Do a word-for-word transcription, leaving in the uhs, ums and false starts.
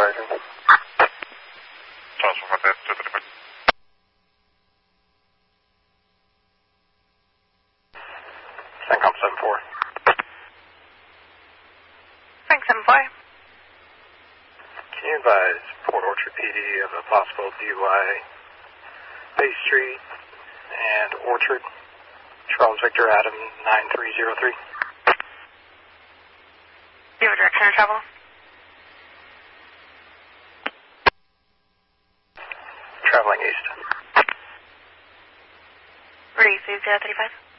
Horizon. Charles one five two three five. CENTCOM seven four. Frank seven four. Can you advise Port Orchard P D of a possible D U I, Bay Street and Orchard, Charles Victor Adam nine three zero three? Do you have a direction of travel? Traveling east. Where do you see zero three five?